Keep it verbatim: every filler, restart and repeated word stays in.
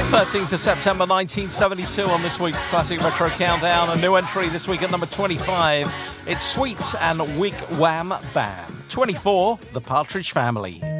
thirteenth of September nineteen seventy-two on this week's Classic Retro Countdown. A new entry this week at number twenty-five. It's Sweet and Wigwam Bam. twenty-four, The Partridge Family.